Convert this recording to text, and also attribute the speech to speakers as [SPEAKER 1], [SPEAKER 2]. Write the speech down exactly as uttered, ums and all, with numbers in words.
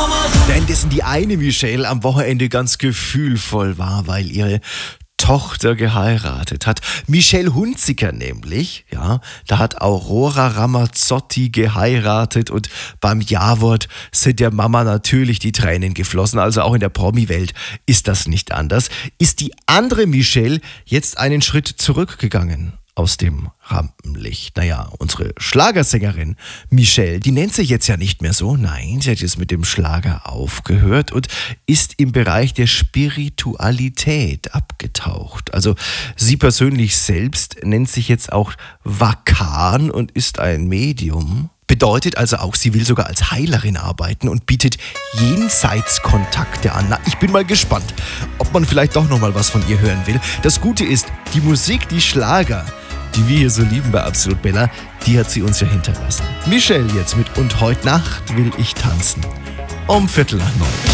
[SPEAKER 1] Währenddessen die eine Michelle am Wochenende ganz gefühlvoll war, weil ihre Tochter geheiratet hat. Michelle Hunziker nämlich, ja, da hat Aurora Ramazzotti geheiratet und beim Ja-Wort sind der Mama natürlich die Tränen geflossen, also auch in der Promi-Welt ist das nicht anders. Ist die andere Michelle jetzt einen Schritt zurückgegangen aus dem Rampenlicht? Naja, unsere Schlagersängerin Michelle, die nennt sich jetzt ja nicht mehr so. Nein, sie hat jetzt mit dem Schlager aufgehört und ist im Bereich der Spiritualität abgetaucht. Also sie persönlich selbst nennt sich jetzt auch Vakan und ist ein Medium. Bedeutet also auch, sie will sogar als Heilerin arbeiten und bietet Jenseitskontakte an. Na, ich bin mal gespannt, ob man vielleicht doch noch mal was von ihr hören will. Das Gute ist, die Musik, die Schlager, die wir hier so lieben bei Absolut Bella, die hat sie uns ja hinterlassen. Michelle jetzt mit Und heute Nacht will ich tanzen. Um Viertel nach neun.